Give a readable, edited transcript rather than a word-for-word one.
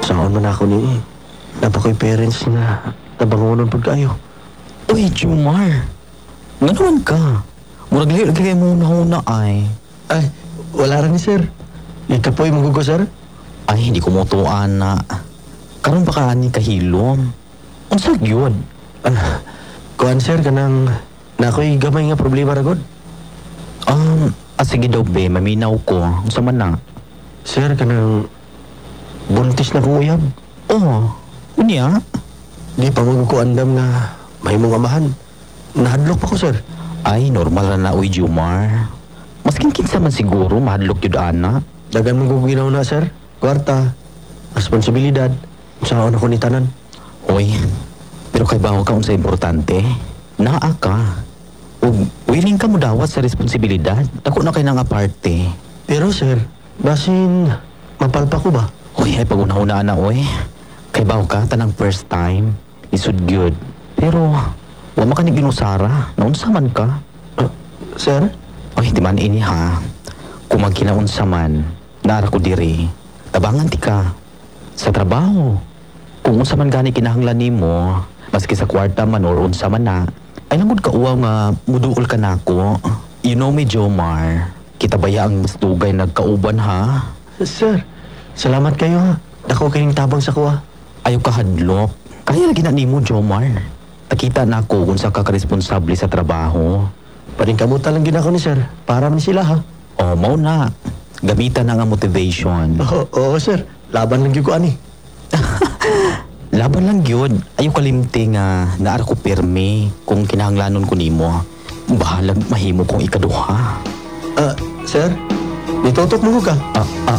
Saan man ako ni napakoy parents nga nabangonon pag kayo. Uy, Jomar. Nga naman ka. Murag lagay mo na ay. Ay, wala rin ni sir. Ikapoy magugo sir. Ay, hindi ko motuan na. Karon pa ka ni kahilom. Unsa gyud? Kuan sir kanang nakoy gamay nga problema ra gud. Sige daw be, maminaw ko. Unsa man na? Sir kanang buntis na kong uyab. Oh, unya? Di pa ko andam nga may mong amahan. Nahadlok pa ko sir. Ay, normal na uy, Jomar. Maskin kinsa man siguro, mahadlok yun ana. Dagan mong ginaw na sir. Kwarta, responsibilidad. Saan ako ni tanan. Uy, pero kay bago ka unsa importante. Naa ka. Ug willing ka mo dawat sa responsibilidad. Dako na kay nang aparte. Pero sir, basin mapalpa ko ba? Uy, ay pag-una-una na, uy. Kay bago ka, tanang first time. Isud gyud. Pero, wa man ka ni ginusara. Naunsa man ka. Sir? Uy, di man ini ha. Kung magkinaunsa man, naara ko diri. Tabangan ti ka. Sa trabaho. Kung unsa man gani kinahanglan nimo, maski sa kwarta man or unsa man na, ay langod ka uwaw nga muduol ka nako. You know me, Jomar. Kita baya ang mas dugay nagkauban ha. Sir, salamat kayo ha. Dako kayong tabang sa kuha. Ayaw ka hadlok. Kaya lagi na nimo, Jomar. Nakita na ako kung sa kakaresponsable sa trabaho. Paningkamutan lang ginako ni sir. Para man sila ha. O, mau na. Gamitan na nga motivation. Oo sir, laban lang yung ko ani. Laban lang yun. Ayaw kalimti nga naara ko pirmi kung kinahanglanon ko nimo. Bahalag mahimo kong ikaduha. Sir, nitutok mo ko ka.